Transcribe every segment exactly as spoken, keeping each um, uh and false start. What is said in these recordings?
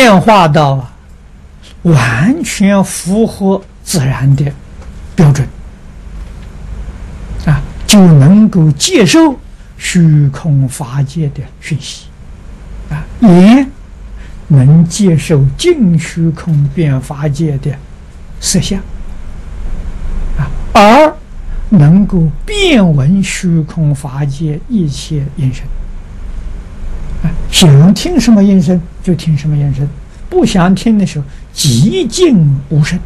变化到啊，完全符合自然的标准啊，就能够接受虚空法界的讯息啊，也能接受净虚空变法界的色相啊，而能够辨闻虚空法界一切音声啊，想听什么音声就听什么音声，不想听的时候寂静无声。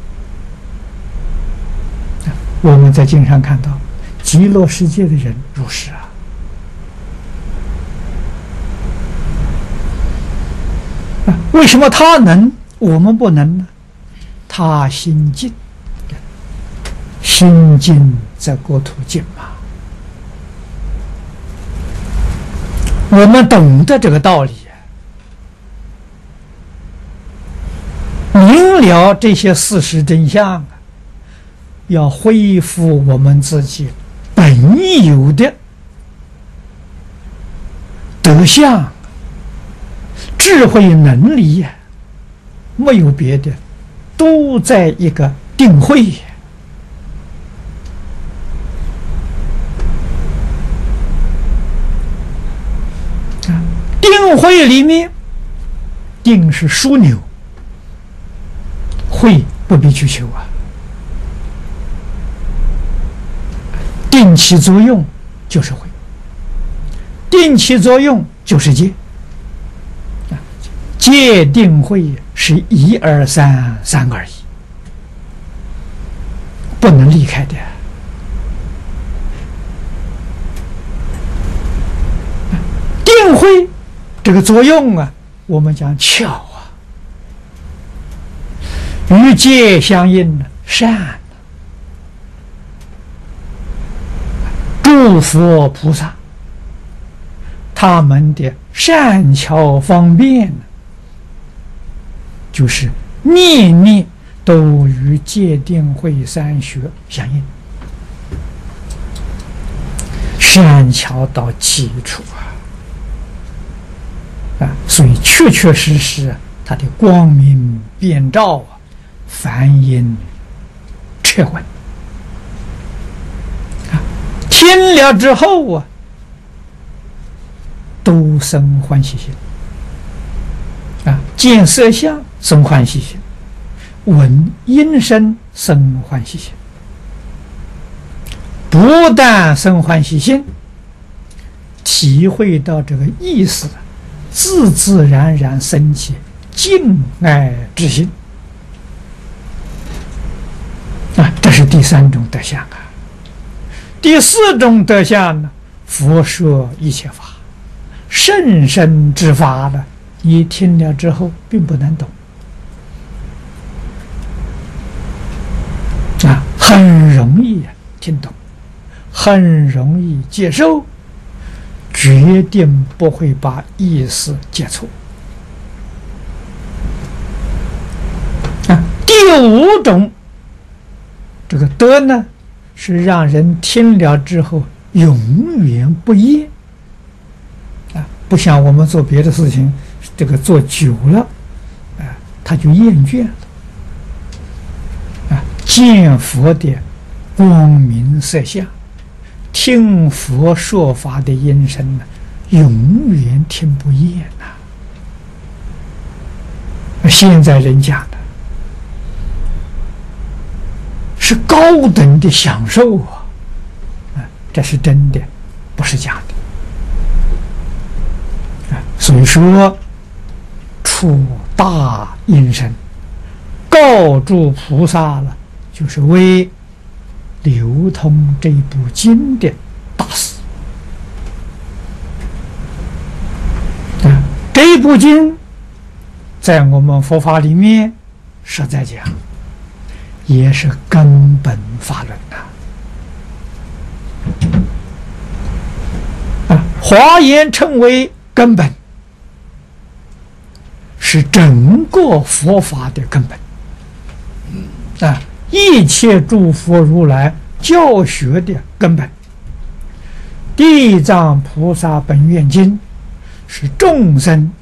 我们在经上看到，极乐世界的人如是啊。啊，为什么他能，我们不能呢？他心静，心静则国土静嘛。我们懂得这个道理，明了这些事实真相，要恢复我们自己本有的德相、智慧能力呀，没有别的，都在一个定慧。啊，定慧里面，定是枢纽，慧不必去求啊。定起作用就是慧，定起作用就是戒。戒定慧是一而三，三而一，不能离开的。定慧这个作用啊，我们讲巧啊，与戒相应的善。诸佛菩萨，他们的善巧方便，就是念念都与戒定慧三学相应，善巧到基础啊！啊，所以确确实实，它的光明遍照啊，梵音彻闻。听了之后啊，都生欢喜心啊，见色相生欢喜心，闻音声生欢喜心，不但生欢喜心，体会到这个意思，自自然然升起敬爱之心啊，这是第三种德相啊。第四种德相呢，佛说一切法，甚深之法呢，你听了之后并不难懂啊，很容易听懂，很容易接受，决定不会把意思解错啊。第五种这个德呢，是让人听了之后永远不厌啊，不像我们做别的事情，这个做久了啊，他就厌倦了啊。见佛的光明色相，听佛说法的音声呢，永远听不厌呐。现在人讲的是高等的享受啊，啊，这是真的，不是假的啊。所以说，出大音声，告诸菩萨了，就是为流通这部经的大事啊。这部经在我们佛法里面实在讲，也是根本法论呐、啊。华严称为根本，是整个佛法的根本啊，一切诸佛如来教学的根本。地藏菩萨本愿经是众生